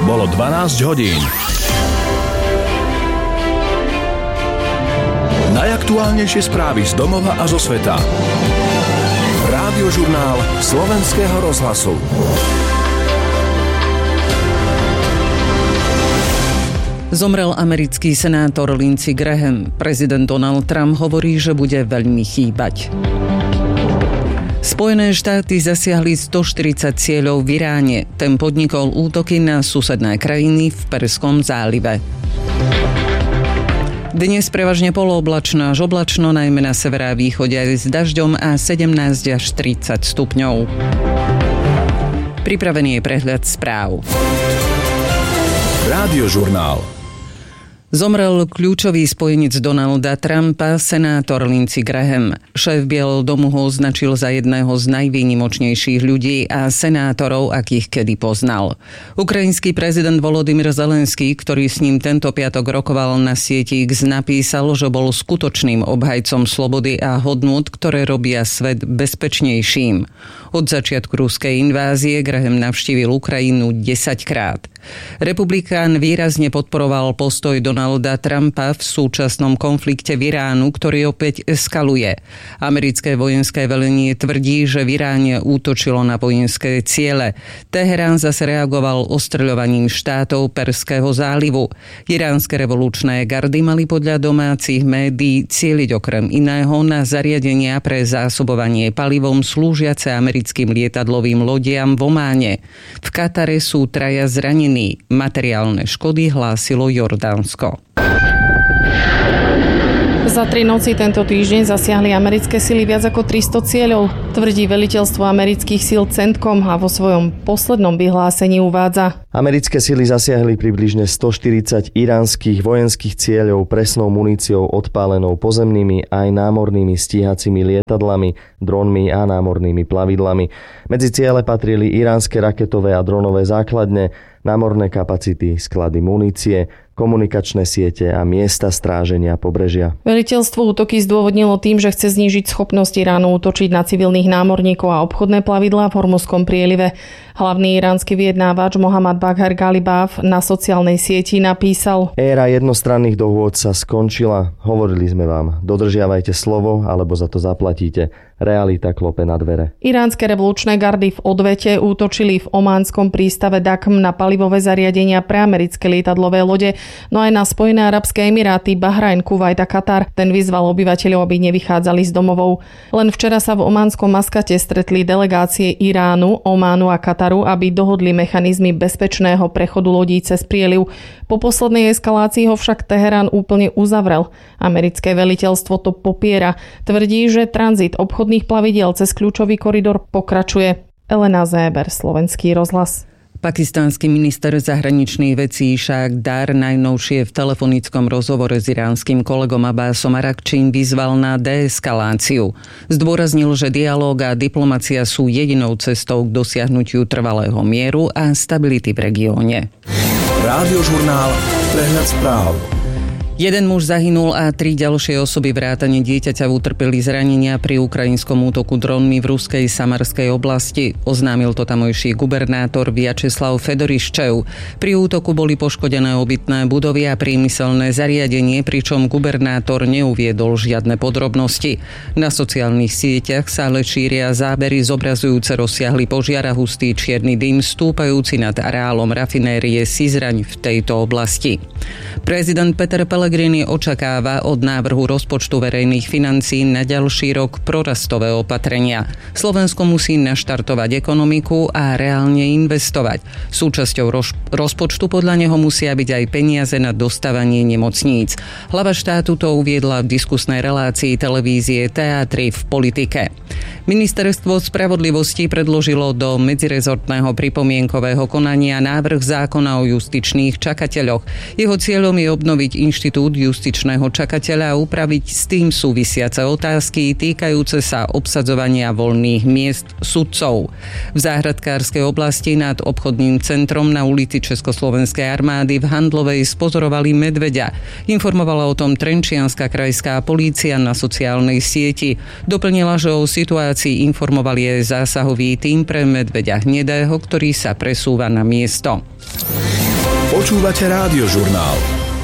Bolo 12 hodín. Najaktuálnejšie správy z domova a zo sveta. Rádiožurnál Slovenského rozhlasu. Zomrel americký senátor Lindsey Graham. Prezident Donald Trump hovorí, že bude veľmi chýbať. Spojené štáty zasiahli 140 cieľov v Iráne. Ten podnikol útoky na susedné krajiny v Perskom zálive. Dnes prevažne polooblačno až oblačno, najmä na severe a východe aj s dažďom a 17 až 30 stupňov. Pripravený je prehľad správ. Rádiožurnál. Zomrel kľúčový spojenec Donalda Trumpa, senátor Lindsey Graham. Šéf Bieleho domu ho označil za jedného z najvýnimočnejších ľudí a senátorov, akých kedy poznal. Ukrajinský prezident Volodymyr Zelenský, ktorý s ním tento piatok rokoval na sieti X, napísal, že bol skutočným obhajcom slobody a hodnôt, ktoré robia svet bezpečnejším. Od začiatku ruskej invázie Graham navštívil Ukrajinu 10-krát. Republikán výrazne podporoval postoj Donalda Trumpa v súčasnom konflikte v Iránu, ktorý opäť eskaluje. Americké vojenské velenie tvrdí, že v Iráne útočilo na vojenské ciele. Teherán zase reagoval ostreľovaním štátov Perského zálivu. Iránske revolučné gardy mali podľa domácich médií cieliť okrem iného na zariadenia pre zásobovanie palivom slúžiace americkým lietadlovým lodiam v Ománe. V Katare sú 3 zranení. Materiálne škody hlásilo Jordánsko. Za 3 noci tento týždeň zasiahli americké sily viac ako 300 cieľov, tvrdí veliteľstvo amerických síl CENTCOM a vo svojom poslednom vyhlásení uvádza: Americké sily zasiahli približne 140 iránskych vojenských cieľov presnou muníciou odpálenou pozemnými aj námornými stíhacími lietadlami, dronmi a námornými plavidlami. Medzi ciele patrili iránske raketové a dronové základne, námorné kapacity, sklady munície, komunikačné siete a miesta stráženia pobrežia. Veliteľstvo útoky zdôvodnilo tým, že chce znížiť schopnosť Iránu útočiť na civilných námorníkov a obchodné plavidlá v Hormuzskom prielive. Hlavný iránsky vyjednávač Mohammad Baghar Ghalibaf na sociálnej sieti napísal: Éra jednostranných dohôd sa skončila. Hovorili sme vám, dodržiavajte slovo, alebo za to zaplatíte. Realita klope na dvere. Iránske revolučné gardy v odvete útočili v ománskom prístave Dakm na palivové zariadenia pre americké lietadlové lode, no aj na Spojené arabské emiráty, Bahrajn, Kuvajt a Katar. Ten vyzval obyvateľov, aby nevychádzali z domovov. Len včera sa v ománskom Maskate stretli delegácie Iránu, Ománu a Kataru, aby dohodli mechanizmy bezpečného prechodu lodí cez prieliv. Po poslednej eskalácii ho však Teherán úplne uzavrel. Americké veliteľstvo to popiera. Tvrdí, že tranzit obchodných plavidiel cez kľúčový koridor pokračuje. Elena Zéber, Slovenský rozhlas. Pakistánsky minister zahraničných vecí Šák Dar najnovšie v telefonickom rozhovore s iránskym kolegom Abbasom Arakčím vyzval na deeskaláciu. Zdôraznil, že dialóg a diplomacia sú jedinou cestou k dosiahnutiu trvalého mieru a stability v regióne. Rádiožurnál Prehľad správ. Jeden muž zahynul a 3 ďalšie osoby vrátane dieťaťa utrpeli zranenia pri ukrajinskom útoku dronmi v ruskej Samarskej oblasti. Oznámil to tamojší gubernátor Vyacheslav Fedoriščev. Pri útoku boli poškodené obytné budovy a priemyselné zariadenie, pričom gubernátor neuviedol žiadne podrobnosti. Na sociálnych sieťach sa ale šíria zábery zobrazujúce rozsiahly požiar a hustý čierny dym stúpajúci nad areálom rafinérie Syzraň v tejto oblasti. Prezident Peter Pellegrini očakáva od návrhu rozpočtu verejných financií na ďalší rok prorastové opatrenia. Slovensko musí naštartovať ekonomiku a reálne investovať. Súčasťou rozpočtu podľa neho musia byť aj peniaze na dostavanie nemocníc. Hlava štátu to uviedla v diskusnej relácii televízie Teatry v politike. Ministerstvo spravodlivosti predložilo do medzirezortného pripomienkového konania návrh zákona o justičných čakateľoch. Jeho cieľom je obnoviť inštitút justičného čakateľa a upraviť s tým súvisiace otázky týkajúce sa obsadzovania voľných miest sudcov. V záhradkárskej oblasti nad obchodným centrom na ulici Československej armády v Handlovej spozorovali medveďa. Informovala o tom Trenčianska krajská polícia na sociálnej sieti. Doplnila, že o situácii informovali aj zásahový tím pre medveďa hnedého, ktorý sa presúva na miesto. Počúvate Rádiožurnál.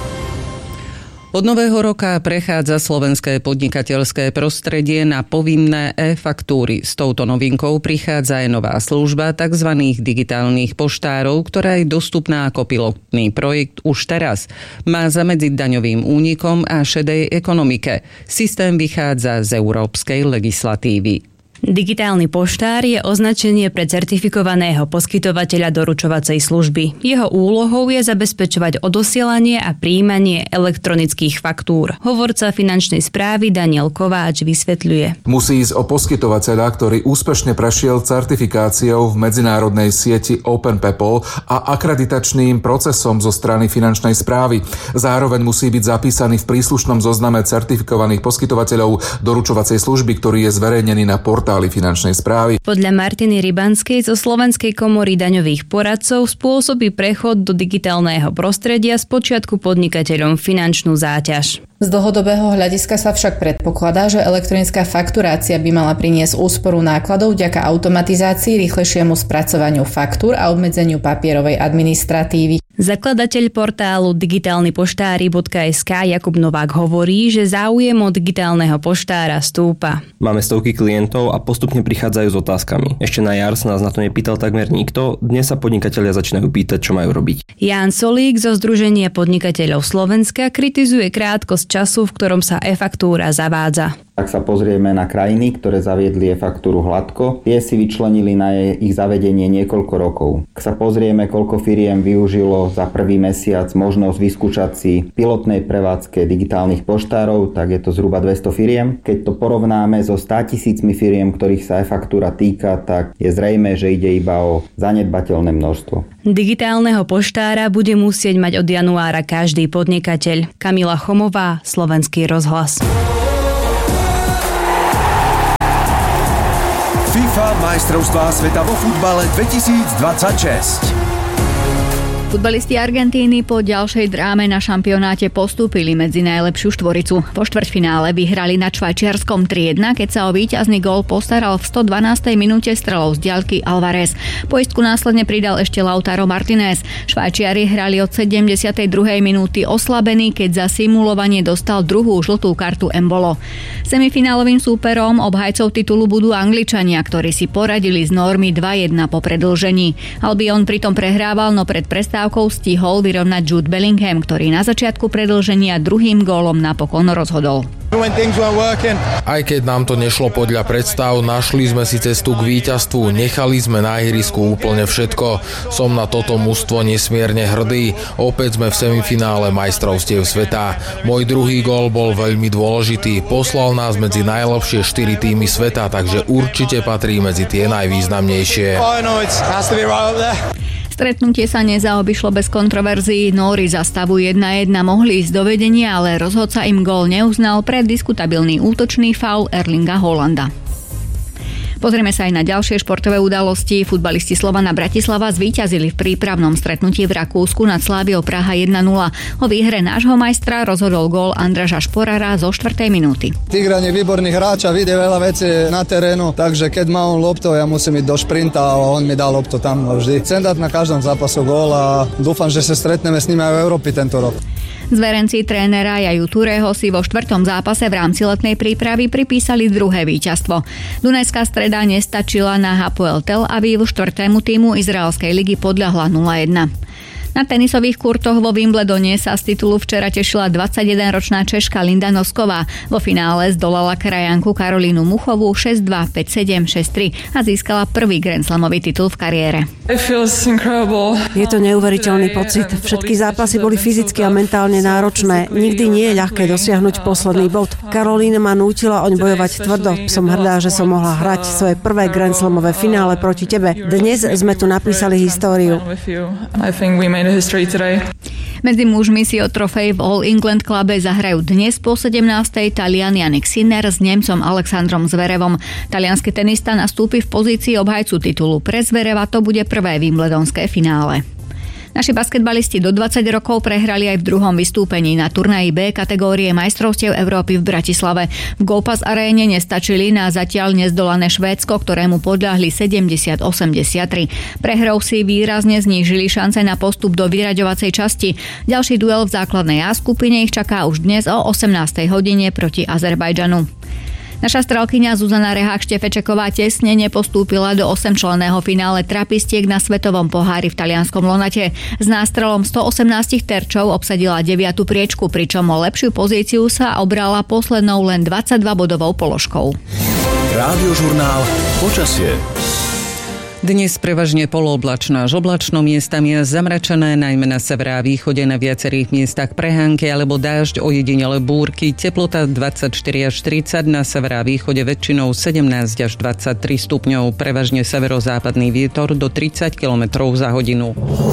Od nového roka prechádza slovenské podnikateľské prostredie na povinné e-faktúry. S touto novinkou prichádza aj nová služba tzv. Digitálnych poštárov, ktorá je dostupná ako pilotný projekt už teraz. Má zamedziť daňovým únikom a šedej ekonomike. Systém vychádza z európskej legislatívy. Digitálny poštár je označenie pre certifikovaného poskytovateľa doručovacej služby. Jeho úlohou je zabezpečovať odosielanie a prijímanie elektronických faktúr. Hovorca finančnej správy Daniel Kováč vysvetľuje. Musí ísť o poskytovateľa, ktorý úspešne prešiel certifikáciou v medzinárodnej sieti OpenPeople a akreditačným procesom zo strany finančnej správy. Zároveň musí byť zapísaný v príslušnom zozname certifikovaných poskytovateľov doručovacej služby, ktorý je zverejnený na portáli finančnej správy. Podľa Martiny Rybanskej zo Slovenskej komory daňových poradcov spôsobí prechod do digitálneho prostredia spočiatku podnikateľom finančnú záťaž. Z dlhodobého hľadiska sa však predpokladá, že elektronická fakturácia by mala priniesť úsporu nákladov vďaka automatizácii, rýchlejšiemu spracovaniu faktúr a obmedzeniu papierovej administratívy. Zakladateľ portálu digitálnypoštári.sk Jakub Novák hovorí, že záujem o digitálneho poštára stúpa. Máme stovky klientov a postupne prichádzajú s otázkami. Ešte na jar sa nás na to nepýtal takmer nikto, dnes sa podnikatelia začínajú pýtať, čo majú robiť. Ján Solík zo Združenia podnikateľov Slovenska kritizuje krátkosť času, v ktorom sa e-faktúra zavádza. Ak sa pozrieme na krajiny, ktoré zaviedli e-faktúru hladko, tie si vyčlenili na ich zavedenie niekoľko rokov. Ak sa pozrieme, koľko firiem využilo za prvý mesiac možnosť vyskúšať si pilotnej prevádzke digitálnych poštárov, tak je to zhruba 200 firiem. Keď to porovnáme so 100 000 firiem, ktorých sa e-faktúra týka, tak je zrejmé, že ide iba o zanedbateľné množstvo. Digitálneho poštára bude musieť mať od januára každý podnikateľ. Kamila Chomová, Slovenský rozhlas. FIFA majstrovstvá sveta vo futbale 2026. Futbalisti Argentíny po ďalšej dráme na šampionáte postúpili medzi najlepšiu štvoricu. Po štvrťfinále vyhrali nad Švajčiarskom 3-1, keď sa o víťazný gól postaral v 112. minúte strelou z diaľky Alvarez. Poistku následne pridal ešte Lautaro Martinez. Švajčiari hrali od 72. minúty oslabení, keď za simulovanie dostal druhú žltú kartu Embolo. Semifinálovým súperom obhajcov titulu budú Angličania, ktorí si poradili z normy 2-1 po predĺžení. Albion pritom prehrával, no pred prestávkou stihol vyrovnať Jude Bellingham, ktorý na začiatku predĺženia druhým gólom napokon rozhodol. Aj keď nám to nešlo podľa predstav, našli sme si cestu k víťazstvu, nechali sme na ihrisku úplne všetko. Som na toto mužstvo nesmierne hrdý. Opäť sme v semifinále majstrovstiev sveta. Môj druhý gól bol veľmi dôležitý. Poslal nás medzi najlepšie 4 týmy sveta, takže určite patrí medzi tie najvýznamnejšie. Stretnutie sa nezaobišlo bez kontroverzií. Nóri za stavu 1-1 mohli ísť do vedenia, ale rozhodca im gól neuznal pre diskutabilný útočný faul Erlinga Haalanda. Pozrieme sa aj na ďalšie športové udalosti. Futbalisti Slovana Bratislava zvíťazili v prípravnom stretnutí v Rakúsku nad Sláviou Praha 1-0. O výhre nášho majstra rozhodol gól Andraža Šporara zo 4. minúty. Tigran je výborný hráč a vidie veľa vecí na terénu, takže keď má on lopto, ja musím ísť do šprinta a on mi dá lopto tam vždy. Chcem dať na každom zápasu gól a dúfam, že sa stretneme s nimi aj v Európe tento rok. Zverenci trénera Jaju Tureho si vo 4. zápase v rámci letnej prípravy pripísali druhé víťazstvo. Dunajská Streda nestačila na Hapoel Tel Aviv, 4. tímu izraelskej ligy podľahla 0-1. Na tenisových kurtoch vo Wimbledone sa z titulu včera tešila 21-ročná Češka Linda Nosková. Vo finále zdolala krajanku Karolínu Muchovú 6-2, 5-7, 6-3 a získala prvý Grand Slamový titul v kariére. Je to neuveriteľný pocit. Všetky zápasy boli fyzicky a mentálne náročné. Nikdy nie je ľahké dosiahnuť posledný bod. Karolína ma nútila oň bojovať tvrdo. Som hrdá, že som mohla hrať svoje prvé Grand Slamové finále proti tebe. Dnes sme tu napísali históriu. Medzi mužmi si o trofej v All England klube zahrajú dnes po 17. Talian Jannik Sinner s Nemcom Alexandrom Zverevom. Taliansky tenista nastúpi v pozícii obhajcu titulu. Pre Zvereva to bude prvé wimbledonské finále. Naši basketbalisti do 20 rokov prehrali aj v druhom vystúpení na turnaji B kategórie majstrovstiev Európy v Bratislave. V GoPass aréne nestačili na zatiaľ nezdolané Švédsko, ktorému podľahli 70-83. Prehrou si výrazne znížili šance na postup do vyraďovacej časti. Ďalší duel v základnej A skupine ich čaká už dnes o 18. hodine proti Azerbajdžanu. Naša strelkyňa Zuzana Rehák-Štefečeková tesne nepostúpila do 8-členného finále trapistiek na svetovom pohári v talianskom Lonate. S nástrelom 118 terčov obsadila 9. priečku, pričom o lepšiu pozíciu sa obrala poslednou len 22-bodovou položkou. Rádiožurnál Počasie. Dnes prevažne polooblačno až oblačno, miestami zamračené, najmä na severe a východe, na viacerých miestach prehánky alebo dážď, ojedinele búrky, teplota 24 až 30, na severe a východe väčšinou 17 až 23 stupňov, prevažne severozápadný vietor do 30 km za hodinu.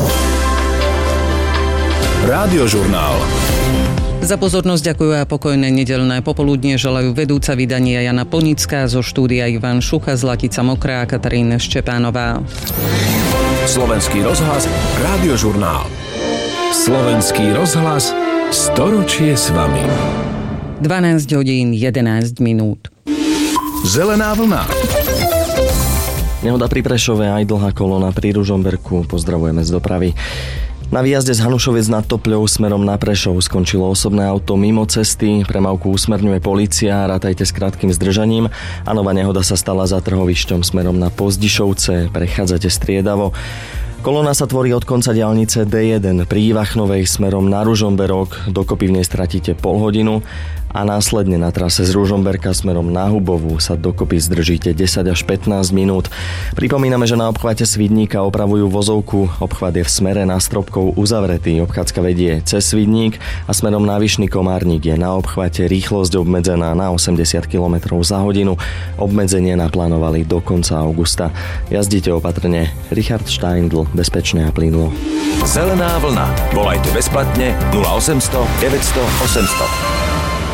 Rádiožurnál. Za pozornosť ďakujú a pokojné nedeľné popoludnie želajú vedúca vydania Jana Ponická, zo štúdia Ivan Šucha, Zlatica Mokrá a Katarína Ščepánová. Slovenský rozhlas, Rádiožurnál. Slovenský rozhlas, storočie s vami. 12 hodín 11 minút. Zelená vlna. Nehoda pri Prešove, aj dlhá kolóna pri Ružomberku. Pozdravujeme z dopravy. Na výjazde z Hanušoviec nad Topľou smerom na Prešov skončilo osobné auto mimo cesty. Premávku usmerňuje polícia, rátajte s krátkym zdržaním. A nová nehoda sa stala za trhovišťom smerom na Pozdišovce. Prechádzate striedavo. Kolóna sa tvorí od konca diaľnice D1 pri Ivachnovej smerom na Ružomberok. Dokopy v nej stratíte pol hodinu a následne na trase z Ružomberka smerom na Hubovú sa dokopy zdržíte 10 až 15 minút. Pripomíname, že na obchvate Svidníka opravujú vozovku. Obchvat je v smere na Stropkov uzavretý. Obchádzka vedie cez Svidník a smerom na Vyšný Komárnik je na obchvate rýchlosť obmedzená na 80 km za hodinu. Obmedzenie naplánovali do konca augusta. Jazdite opatrne. Richard Steindl, bezpečne a plynulo. Zelená vlna. Volajte bezplatne 0800 900 800.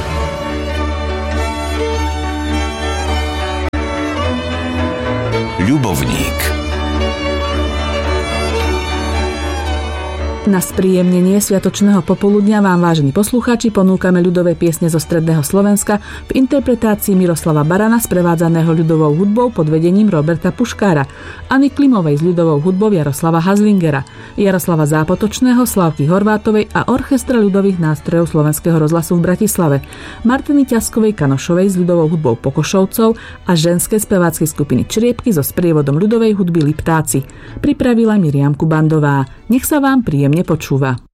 Ľubovník. Na spríjemnenie sviatočného popoludňa vám, vážení poslucháči, ponúkame ľudové piesne zo stredného Slovenska v interpretácii Miroslava Barana, sprevádzaného ľudovou hudbou pod vedením Roberta Puškára, Anny Klimovej s ľudovou hudbou Jaroslava Hazlingera, Jaroslava Zápotočného, Slavky Horvátovej a Orchestra ľudových nástrojov Slovenského rozhlasu v Bratislave, Martiny Ťaskovej Kanošovej s ľudovou hudbou Pokošovcov a ženskej speváckej skupiny Čriepky so sprievodom ľudovej hudby Liptáci. Pripravila Miriam Kubandová. Nech sa vám príjemne počúva.